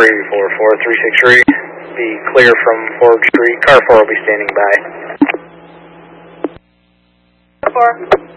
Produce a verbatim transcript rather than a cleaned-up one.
three four four three six three. Be clear from Ford Street. Car four will be standing by. Four.